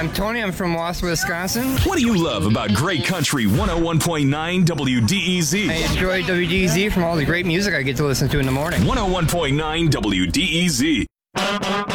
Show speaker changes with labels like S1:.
S1: I'm Tony. I'm from Wausau, Wisconsin.
S2: What do you love about Great Country 101.9 WDEZ?
S1: I enjoy WDEZ from all the great music I get to listen to in the morning.
S2: 101.9 WDEZ.